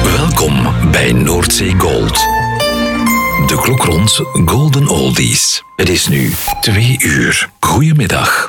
Welkom bij Noordzee Gold. De klok rond Golden Oldies. Het is nu 2 uur. Goedemiddag.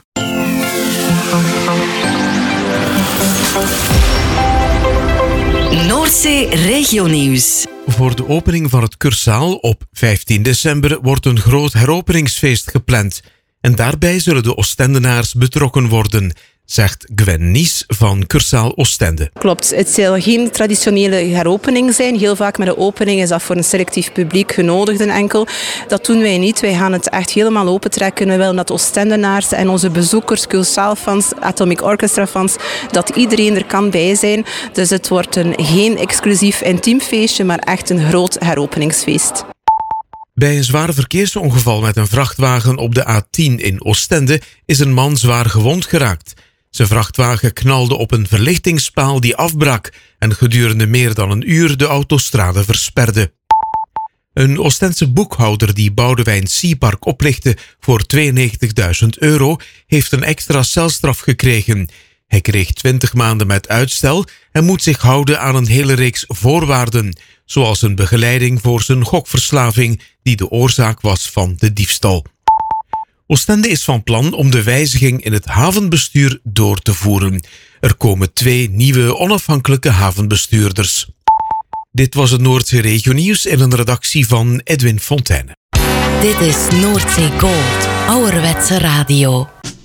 Noordzee Regionieuws. Voor de opening van het Cursaal op 15 december wordt een groot heropeningsfeest gepland. En daarbij zullen de Oostendenaars betrokken worden, zegt Gwen Nies van Cursaal Oostende. Klopt, het zal geen traditionele heropening zijn. Heel vaak met de opening is dat voor een selectief publiek genodigden enkel. Dat doen wij niet. Wij gaan het echt helemaal opentrekken. We willen dat Oostendenaars en onze bezoekers, Cursaal-fans, Atomic Orchestra-fans, dat iedereen er kan bij zijn. Dus het wordt geen exclusief intiem feestje, maar echt een groot heropeningsfeest. Bij een zwaar verkeersongeval met een vrachtwagen op de A10 in Oostende is een man zwaar gewond geraakt. Zijn vrachtwagen knalde op een verlichtingspaal die afbrak en gedurende meer dan een uur de autostrade versperde. Een Oostense boekhouder die Boudewijn Seapark oplichtte voor €92.000 heeft een extra celstraf gekregen. Hij kreeg 20 maanden met uitstel en moet zich houden aan een hele reeks voorwaarden, zoals een begeleiding voor zijn gokverslaving die de oorzaak was van de diefstal. Oostende is van plan om de wijziging in het havenbestuur door te voeren. Er komen 2 nieuwe onafhankelijke havenbestuurders. Dit was het Noordzee Regionieuws in een redactie van Edwin Fontaine. Dit is Noordzee Gold, ouderwetse radio.